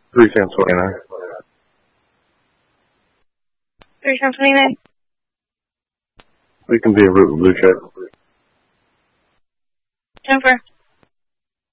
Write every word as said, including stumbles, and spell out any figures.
Three Sam twenty nine. Three Sam twenty nine. We can be a root blue check. Ten four.